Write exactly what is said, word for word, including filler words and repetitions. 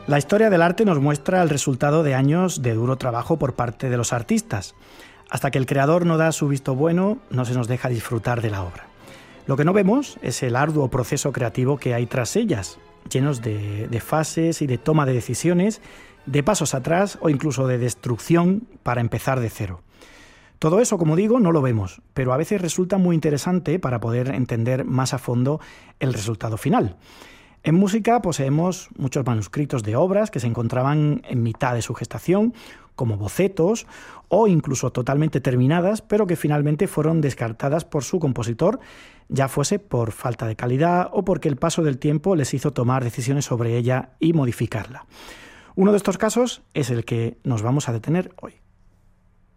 La historia del arte nos muestra el resultado de años de duro trabajo por parte de los artistas. Hasta que el creador no da su visto bueno, no se nos deja disfrutar de la obra. Lo que no vemos es el arduo proceso creativo que hay tras ellas, llenos de, de fases y de toma de decisiones, de pasos atrás o incluso de destrucción para empezar de cero. Todo eso, como digo, no lo vemos, pero a veces resulta muy interesante para poder entender más a fondo el resultado final. En música poseemos muchos manuscritos de obras que se encontraban en mitad de su gestación, como bocetos o incluso totalmente terminadas, pero que finalmente fueron descartadas por su compositor, ya fuese por falta de calidad o porque el paso del tiempo les hizo tomar decisiones sobre ella y modificarla. Uno de estos casos es el que nos vamos a detener hoy.